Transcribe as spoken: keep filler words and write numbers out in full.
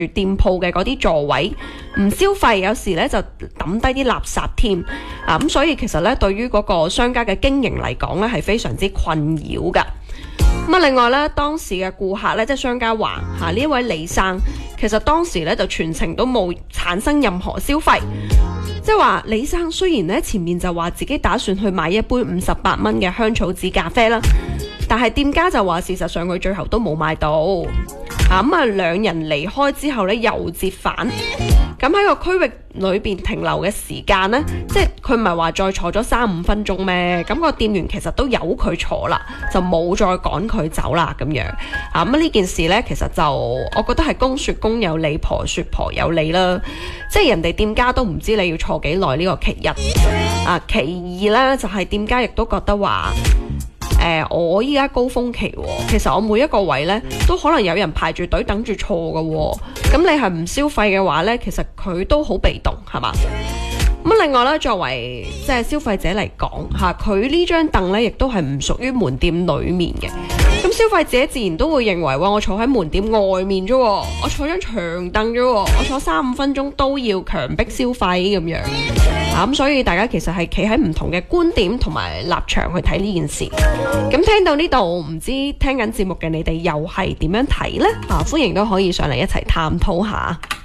店鋪嘅嗰啲座位唔消費，有時咧就抌低啲垃圾添啊！咁所以其實咧，對於嗰個商家嘅經營嚟講咧，係非常之困擾噶。咁啊，另外咧，當時嘅顧客咧，即係商家話嚇呢一位李生，其實當時咧就全程都冇產生任何消費，即係話李生雖然咧前面就話自己打算去買一杯五十八蚊嘅香草籽咖啡啦，但係店家就話事實上佢最後都冇買到。咁啊，兩人離開之後咧，又折返。咁喺個區域裏邊停留嘅時間呢，即係佢唔係話再坐咗三五分鐘咩？咁個店員其實都由佢坐啦，就冇再趕佢走啦咁樣。啊，咁呢件事呢，其實就我覺得係公説公有理，婆説婆有理啦。即係人哋店家都唔知你要坐幾耐，呢個其一。啊，其二呢，就係、是、店家亦都覺得話。誒、呃，我依家高峰期喎、哦，其實我每一個位呢，都可能有人排住隊等住坐㗎喎。咁你係唔消費嘅話呢，其實佢都好被動，係嘛？咁另外咧，作為即係消費者嚟講嚇，佢呢張凳呢，亦都係唔屬於門店裡面嘅。咁消費者自然都會認為哇，我坐喺門店外面啫，我坐張長凳啫，我坐三五分鐘都要強迫消費咁樣。啊，咁所以大家其實係企喺唔同嘅觀點同埋立場去睇呢件事。咁聽到呢度，唔知聽緊節目嘅你哋又係點樣睇呢？啊，歡迎都可以上嚟一齊探討下。